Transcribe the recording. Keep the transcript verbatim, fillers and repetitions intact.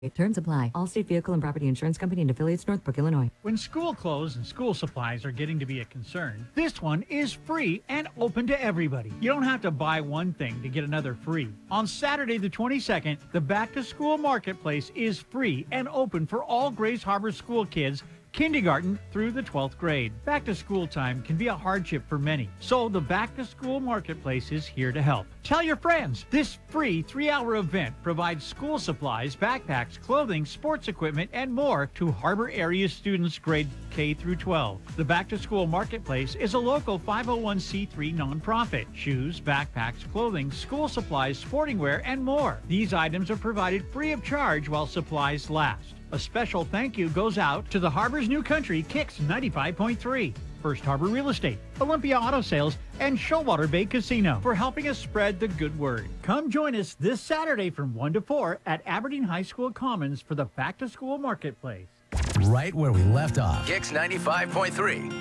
Terms apply. Allstate Vehicle and Property Insurance Company and affiliates, Northbrook, Illinois. When school clothes and school supplies are getting to be a concern, this one is free and open to everybody. You don't have to buy one thing to get another free. On Saturday the twenty-second, the Back to School Marketplace is free and open for all Grays Harbor school kids, kindergarten through the twelfth grade. Back to school time can be a hardship for many, so the Back to School Marketplace is here to help. Tell your friends, this free three-hour event provides school supplies, backpacks, clothing, sports equipment, and more to Harbor area students grade K through twelve. The Back to School Marketplace is a local five oh one c three nonprofit. Shoes, backpacks, clothing, school supplies, sporting wear, and more. These items are provided free of charge while supplies last. A special thank you goes out to the Harbor's New Country Kicks ninety-five point three, First Harbor Real Estate, Olympia Auto Sales, and Showwater Bay Casino for helping us spread the good word. Come join us this Saturday from one to four at Aberdeen High School Commons for the Back to School Marketplace. Right where we left off. Kicks ninety-five point three.